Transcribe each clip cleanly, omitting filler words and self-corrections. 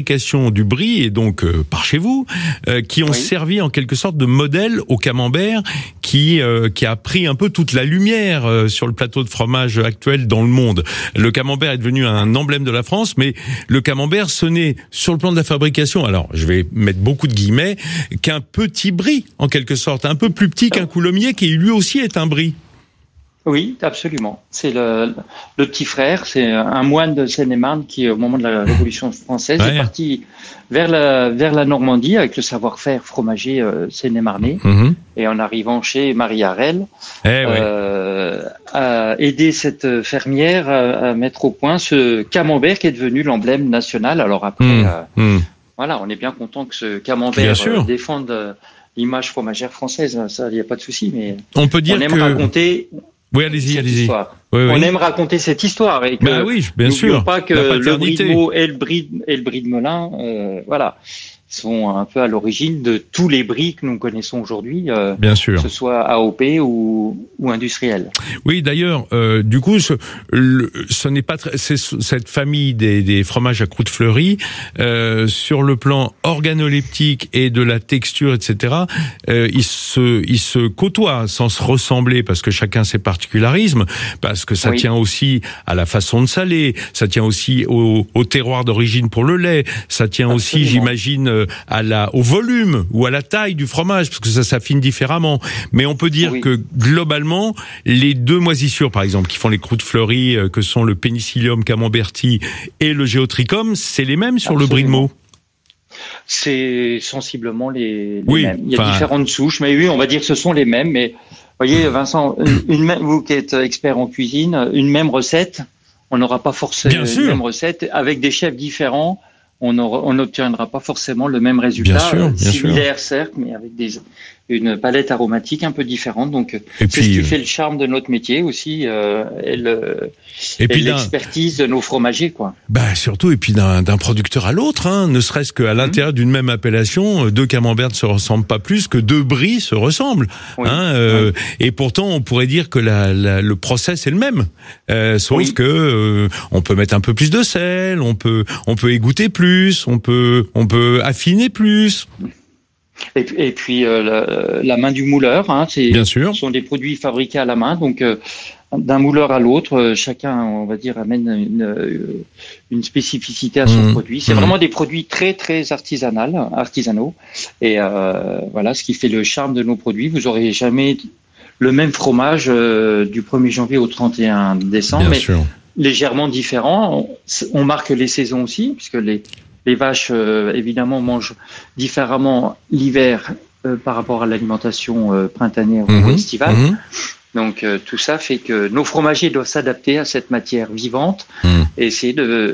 fabrication du brie, et donc par chez vous, qui ont servi en quelque sorte de modèle au camembert, qui a pris un peu toute la lumière sur le plateau de fromage actuel dans le monde. Le camembert est devenu un emblème de la France, mais le camembert, ce n'est, sur le plan de la fabrication, alors je vais mettre beaucoup de guillemets, qu'un petit brie, en quelque sorte, un peu plus petit qu'un coulommiers, qui lui aussi est un brie. Oui, absolument. C'est le petit frère, c'est un moine de Seine-et-Marne qui, au moment de la Révolution française, est parti vers la Normandie avec le savoir-faire fromager seine-et-marnais. Et en arrivant chez Marie Harel, a aidé cette fermière à mettre au point ce camembert qui est devenu l'emblème national. Alors après, voilà, on est bien content que ce camembert défende l'image fromagère française. Ça, il n'y a pas de souci, mais on peut dire raconter. Oui, allez-y. Oui. On aime raconter cette histoire et que bien sûr. N'oublions pas que le brie de Meaux et le brie de Melun, sont un peu à l'origine de tous les bries que nous connaissons aujourd'hui, bien sûr, que ce soit AOP ou industriel. Oui, d'ailleurs, du coup, ce n'est pas c'est cette famille des fromages à croûte fleurie, sur le plan organoleptique et de la texture, etc. Ils se côtoient sans se ressembler parce que chacun ses particularismes, parce que ça tient aussi à la façon de saler, ça tient aussi au terroir d'origine pour le lait, ça tient aussi, j'imagine, au volume ou à la taille du fromage, parce que ça s'affine différemment. Mais on peut dire que globalement, les deux moisissures, par exemple, qui font les croûtes fleuries, que sont le Penicillium camemberti et le Geotrichum, c'est les mêmes sur le brie de Meaux. C'est sensiblement les mêmes. Il y a différentes souches, mais oui, on va dire que ce sont les mêmes. Mais voyez, Vincent, vous qui êtes expert en cuisine, une même recette, on n'aura pas forcément une même recette avec des chefs différents. On n'obtiendra pas forcément le même résultat, similaire certes, mais avec une palette aromatique un peu différente. Donc, c'est ce qui fait le charme de notre métier aussi, et l'expertise de nos fromagers, quoi. Surtout, et puis d'un producteur à l'autre, ne serait-ce qu'à l'intérieur d'une même appellation, deux camemberts ne se ressemblent pas plus que deux bries se ressemblent. Et pourtant, on pourrait dire que le process est le même, sauf que on peut mettre un peu plus de sel, on peut égoutter plus. On peut affiner plus. Et puis la main du mouleur, bien sûr, ce sont des produits fabriqués à la main, donc d'un mouleur à l'autre, chacun, on va dire, amène une spécificité à son produit. C'est vraiment des produits très très artisanaux, et voilà ce qui fait le charme de nos produits. Vous aurez jamais le même fromage du 1er janvier au 31 décembre, mais légèrement différent. On marque les saisons aussi, puisque les vaches, évidemment, mangent différemment l'hiver par rapport à l'alimentation printanière ou estivale. Donc, tout ça fait que nos fromagers doivent s'adapter à cette matière vivante et essayer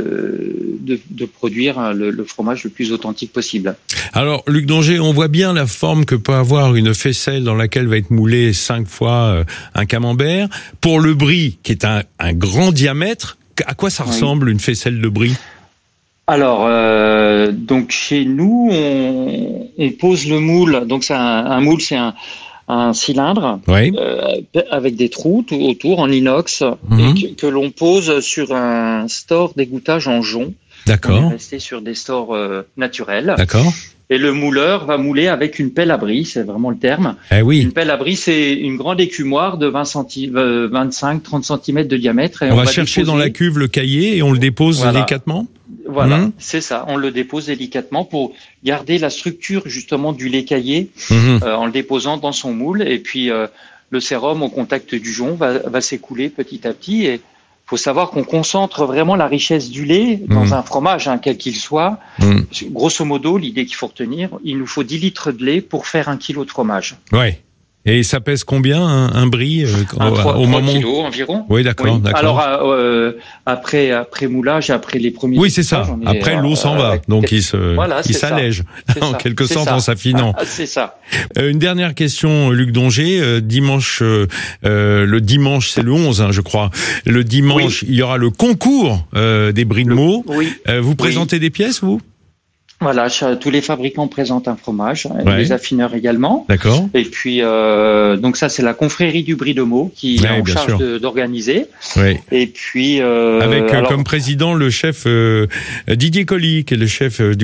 de produire le fromage le plus authentique possible. Alors, Luc Donget, on voit bien la forme que peut avoir une faisselle dans laquelle va être moulé 5 fois un camembert. Pour le brie, qui est un grand diamètre, à quoi ça ressemble une faisselle de brie ? Alors, donc chez nous, on pose le moule. Donc, c'est un moule, c'est un cylindre avec des trous tout autour en inox et que l'on pose sur un store d'égouttage en jonc. D'accord. On est resté sur des stores naturels. D'accord. Et le mouleur va mouler avec une pelle à brie, c'est vraiment le terme. Une pelle à brie, c'est une grande écumoire de 25-30 cm de diamètre. Et on va chercher dans la cuve le cahier et on le dépose délicatement. Voilà, c'est ça. On le dépose délicatement pour garder la structure justement du lait caillé en le déposant dans son moule. Et puis le sérum au contact du jonc va s'écouler petit à petit. Et faut savoir qu'on concentre vraiment la richesse du lait dans un fromage, quel qu'il soit. Grosso modo, l'idée qu'il faut retenir, il nous faut 10 litres de lait pour faire 1 kilo de fromage. Ouais. Et ça pèse combien un brie au moment 3 kilos environ. Oui, d'accord. Alors après moulage, après les premiers. Oui, c'est ça. Après l'eau s'en va, donc il s'allège en quelque sorte en s'affinant. C'est ça. Une dernière question, Luc Donget. Le dimanche, c'est le 11, je crois. Le dimanche, il y aura le concours des bries de Meaux. Vous présentez des pièces, vous ? Voilà, tous les fabricants présentent un fromage, les affineurs également. D'accord. Et puis, donc ça, c'est la confrérie du brie de Meaux qui est en charge d'organiser. Oui. Et puis... avec comme président le chef Didier Colli, qui est le chef du